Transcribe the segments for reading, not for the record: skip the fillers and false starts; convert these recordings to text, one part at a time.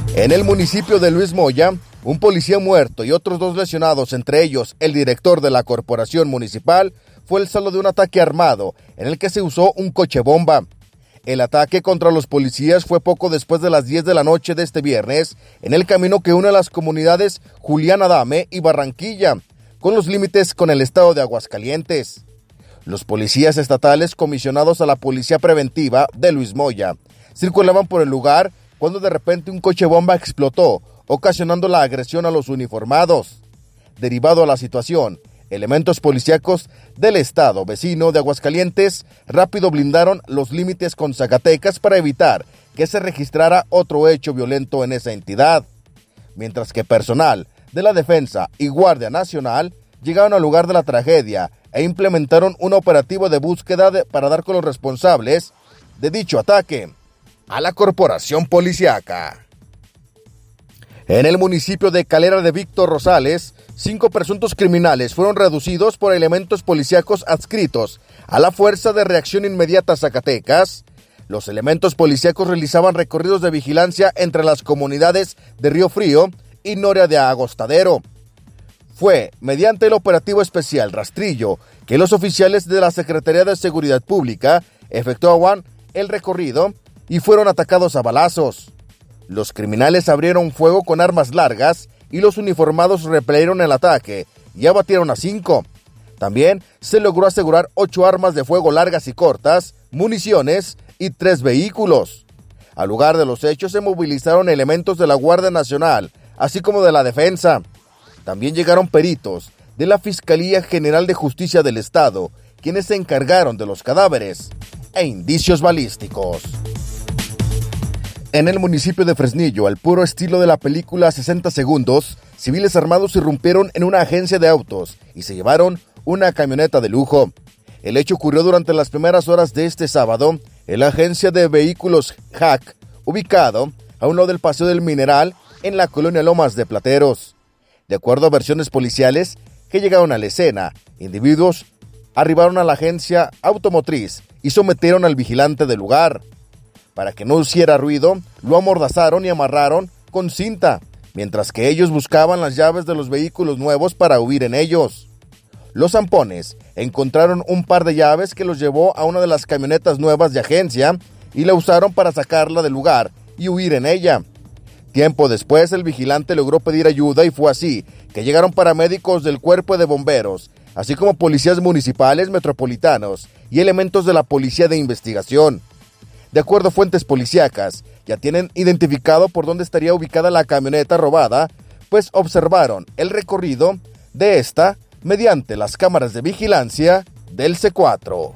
En el municipio de Luis Moya, un policía muerto y otros 2 lesionados, entre ellos el director de la corporación municipal, fue el saldo de un ataque armado en el que se usó un coche bomba. El ataque contra los policías fue poco después de las 10 de la noche de este viernes en el camino que une las comunidades Julián Adame y Barranquilla, con los límites con el estado de Aguascalientes. Los policías estatales comisionados a la Policía Preventiva de Luis Moya circulaban por el lugar cuando de repente un coche bomba explotó, ocasionando la agresión a los uniformados. Derivado a la situación, elementos policíacos del estado vecino de Aguascalientes rápido blindaron los límites con Zacatecas para evitar que se registrara otro hecho violento en esa entidad, mientras que personal de la Defensa y Guardia Nacional llegaron al lugar de la tragedia e implementaron un operativo de búsqueda para dar con los responsables de dicho ataque a la corporación policíaca. En el municipio de Calera de Víctor Rosales, 5 presuntos criminales fueron reducidos por elementos policíacos adscritos a la Fuerza de Reacción Inmediata Zacatecas. Los elementos policíacos realizaban recorridos de vigilancia entre las comunidades de Río Frío y Noria de Agostadero. Fue mediante el operativo especial Rastrillo que los oficiales de la Secretaría de Seguridad Pública efectuaban el recorrido y fueron atacados a balazos. Los criminales abrieron fuego con armas largas y los uniformados repelieron el ataque y abatieron a 5. También se logró asegurar 8 armas de fuego largas y cortas, municiones y 3 vehículos. Al lugar de los hechos se movilizaron elementos de la Guardia Nacional, así como de la Defensa. También llegaron peritos de la Fiscalía General de Justicia del Estado, quienes se encargaron de los cadáveres e indicios balísticos. En el municipio de Fresnillo, al puro estilo de la película 60 segundos, civiles armados irrumpieron en una agencia de autos y se llevaron una camioneta de lujo. El hecho ocurrió durante las primeras horas de este sábado en la agencia de vehículos JAC, ubicado a un lado del Paseo del Mineral en la colonia Lomas de Plateros. De acuerdo a versiones policiales que llegaron a la escena, individuos arribaron a la agencia automotriz y sometieron al vigilante del lugar. Para que no hiciera ruido, lo amordazaron y amarraron con cinta, mientras que ellos buscaban las llaves de los vehículos nuevos para huir en ellos. Los zampones encontraron un par de llaves que los llevó a una de las camionetas nuevas de agencia y la usaron para sacarla del lugar y huir en ella. Tiempo después, el vigilante logró pedir ayuda y fue así que llegaron paramédicos del Cuerpo de Bomberos, así como policías municipales, metropolitanos y elementos de la Policía de Investigación. De acuerdo a fuentes policíacas, ya tienen identificado por dónde estaría ubicada la camioneta robada, pues observaron el recorrido de esta mediante las cámaras de vigilancia del C4.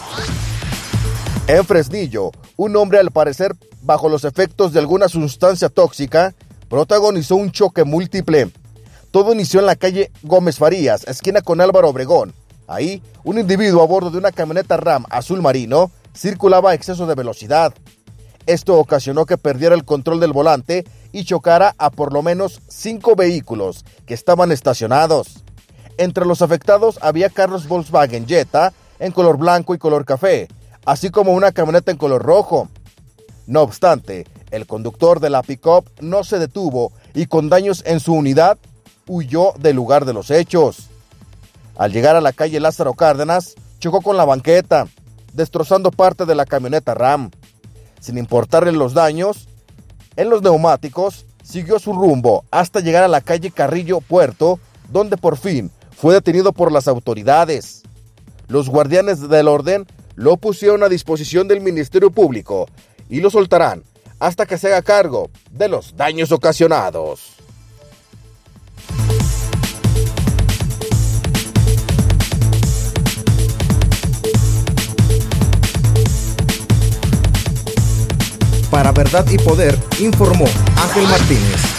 En Fresnillo, un hombre, al parecer bajo los efectos de alguna sustancia tóxica, protagonizó un choque múltiple. Todo inició en la calle Gómez Farías, esquina con Álvaro Obregón. Ahí, un individuo a bordo de una camioneta Ram azul marino circulaba a exceso de velocidad. Esto ocasionó que perdiera el control del volante y chocara a por lo menos 5 vehículos que estaban estacionados. Entre los afectados había carros Volkswagen Jetta en color blanco y color café, así como una camioneta en color rojo. No obstante, el conductor de la pick-up no se detuvo y con daños en su unidad huyó del lugar de los hechos. Al llegar a la calle Lázaro Cárdenas, chocó con la banqueta, destrozando parte de la camioneta Ram. Sin importarle los daños en los neumáticos, siguió su rumbo hasta llegar a la calle Carrillo Puerto, donde por fin fue detenido por las autoridades. Los guardianes del orden lo pusieron a disposición del Ministerio Público y lo soltarán hasta que se haga cargo de los daños ocasionados. Para Verdad y Poder, informó Ángel Martínez.